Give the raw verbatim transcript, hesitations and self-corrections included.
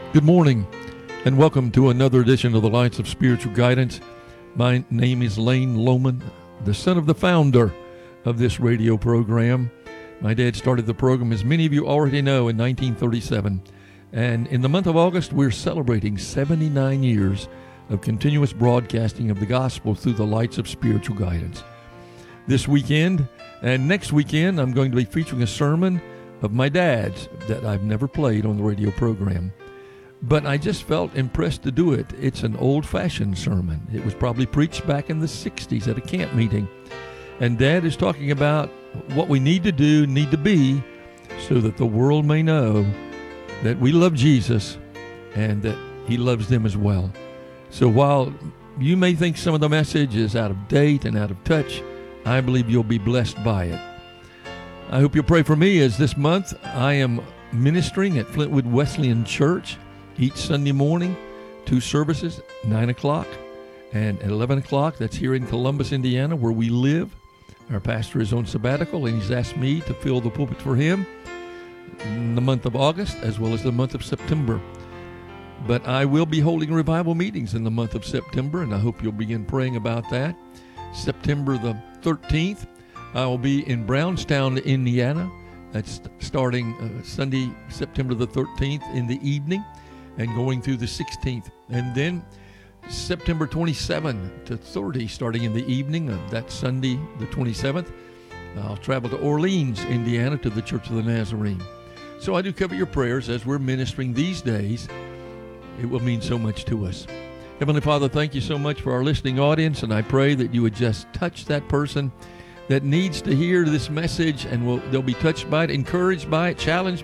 Good morning, and welcome to another edition of the Lights of Spiritual Guidance. My name is Lane Lohman, the son of the founder of this radio program. My dad started the program, as many of you already know, in nineteen thirty-seven. And in the month of August, we're celebrating seventy-nine years of continuous broadcasting of the gospel through the Lights of Spiritual Guidance. This weekend and next weekend, I'm going to be featuring a sermon of my dad's that I've never played on the radio program. But I just felt impressed to do it. It's an old-fashioned sermon. It was probably preached back in the sixties at a camp meeting. And Dad is talking about what we need to do, need to be, so that the world may know that we love Jesus and that He loves them as well. So while you may think some of the message is out of date and out of touch, I believe you'll be blessed by it. I hope you'll pray for me, as this month I am ministering at Flintwood Wesleyan Church each Sunday morning, two services, nine o'clock and at eleven o'clock. That's here in Columbus, Indiana, where we live. Our pastor is on sabbatical, and he's asked me to fill the pulpit for him in the month of August as well as the month of September. But I will be holding revival meetings in the month of September, and I hope you'll begin praying about that. September the thirteenth, I will be in Brownstown, Indiana. That's starting uh, Sunday, September the thirteenth in the evening, and going through the sixteenth. And then September twenty-seventh to thirtieth, starting in the evening of that Sunday, the twenty-seventh, I'll travel to Orleans, Indiana, to the Church of the Nazarene. So I do cover your prayers as we're ministering these days. It will mean so much to us. Heavenly Father, thank you so much for our listening audience, and I pray that you would just touch that person that needs to hear this message, and will, they'll be touched by it, encouraged by it, challenged